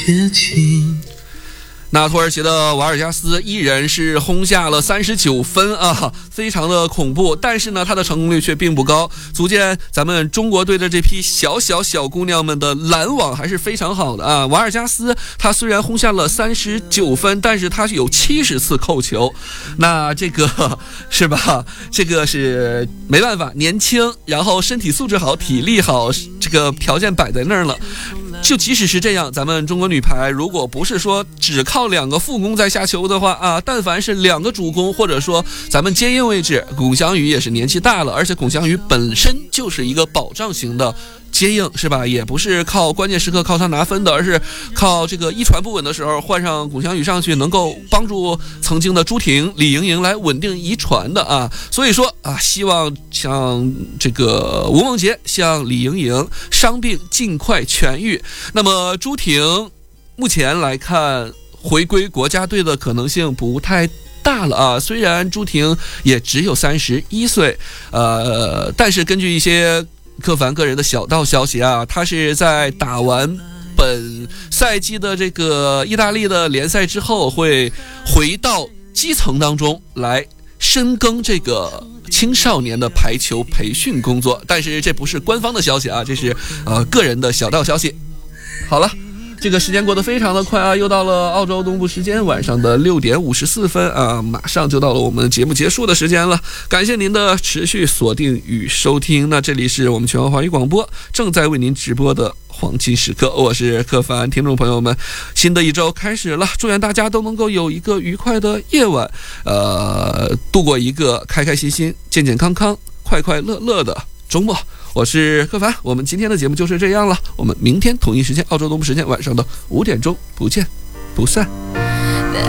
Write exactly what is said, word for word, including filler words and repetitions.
那土耳其的瓦尔加斯依然是轰下了三十九分啊，非常的恐怖，但是呢他的成功率却并不高，足见咱们中国队的这批小小小姑娘们的拦网还是非常好的啊。瓦尔加斯他虽然轰下了三十九分，但是他有七十次扣球，那这个是吧，这个是没办法，年轻，然后身体素质好，体力好，这个条件摆在那儿了。就即使是这样，咱们中国女排如果不是说只靠两个副攻在下球的话啊，但凡是两个主攻，或者说咱们接应位置，龚翔宇也是年纪大了，而且龚翔宇本身就是一个保障型的接应，是吧？也不是靠关键时刻靠他拿分的，而是靠这个一传不稳的时候换上龚翔宇上去，能够帮助曾经的朱婷、李盈莹来稳定一传的啊。所以说啊，希望像这个吴梦洁、像李盈莹伤病尽快痊愈。那么朱婷目前来看，回归国家队的可能性不太大了啊。虽然朱婷也只有三十一岁，呃，但是根据一些柯凡个人的小道消息啊，他是在打完本赛季的这个意大利的联赛之后，会回到基层当中来深耕这个青少年的排球培训工作，但是这不是官方的消息啊，这是呃个人的小道消息。好了，这个时间过得非常的快啊，又到了澳洲东部时间晚上的六点五十四分啊，马上就到了我们节目结束的时间了。感谢您的持续锁定与收听。那这里是我们全国华语广播正在为您直播的黄金时刻，我是柯凡，听众朋友们，新的一周开始了，祝愿大家都能够有一个愉快的夜晚，呃，度过一个开开心心、健健康康、快快乐乐的周末。我是柯凡，我们今天的节目就是这样了，我们明天同一时间，澳洲东部时间晚上的五点钟不见不散。